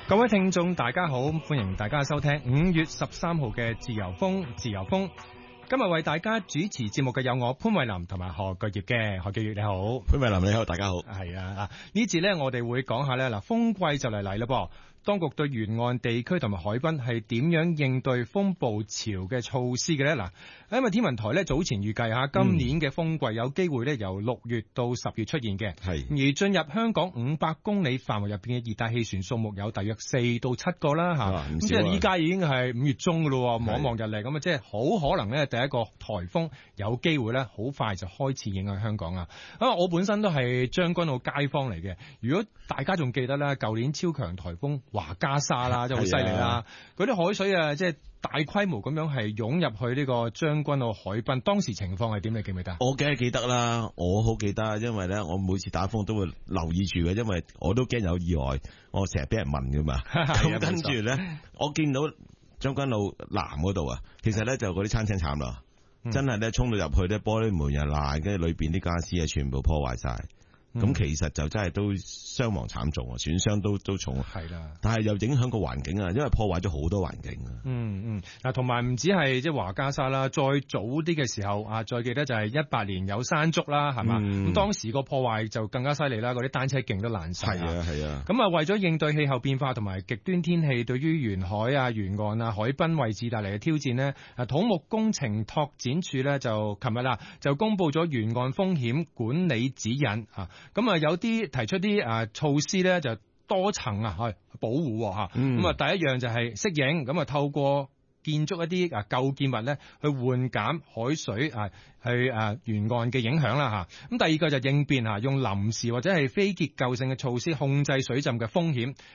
各位聽眾大家好，歡迎大家收聽5月13號嘅自由風。今日為大家主持節目嘅有我潘慧琳同埋何巨業嘅。何巨業你好。 潘慧琳你好，大家好。 係啊，呢節呢我哋會講下呢，風季就嚟啦噃。當局對沿岸地區同埋海濱係點樣應對風暴潮嘅措施嘅呢？因為天文台呢早前預計下今年嘅風季有機會呢由6月到10月出現嘅，而進入香港500公里範圍入邊嘅熱帶氣旋數目有大約4到7個啦嚇。咁即係依家已經係5月中㗎咯，望一望日曆咁啊，即係好可能呢第一個颱風有機會呢好快就開始影響香港啊！我本身都係將軍澳街坊嚟嘅，如果大家仲記得呢，舊年超強颱風華加莎啦，真係好犀利啦！嗰啲海水啊，即係大規模咁樣係湧入去呢個將軍澳海濱，當時情況係點？你記唔記得？ 我梗係記得啦，我好記得，因為咧我每次打風都會留意住嘅，因為我都驚有意外，我成日俾人問噶嘛。咁跟住咧，我見到將軍澳南嗰度啊，其實咧就嗰啲餐廳慘啦，真係咧衝到入去咧，玻璃門又爛，跟住裏邊啲家私啊全部破壞晒。咁其實就真係都傷亡慘重啊，損傷都重啊。係啦，但係又影響個環境啊，因為破壞咗好多環境啊。 嗱，同埋唔止係即係華加莎啦，再早啲嘅時候啊，再記得就係18年有山竹啦，係嘛？咁當時個破壞就更加犀利啦，嗰啲單車徑都爛晒。係啊。咁啊，為咗應對氣候變化同埋極端天氣對於沿海啊、沿岸啊、海濱位置帶嚟嘅挑戰呢，土木工程拓展署呢，就琴日啦就公布咗沿岸風險管理指引啊。咁啊，有啲提出啲措施咧，就多層去保護嚇。咁啊，第一樣就係適應，咁啊透過建築一啲舊建物咧，去緩減海水去沿岸嘅影響啦嚇。咁第二個就應變用臨時或者係非結構性嘅措施控制水浸嘅風險，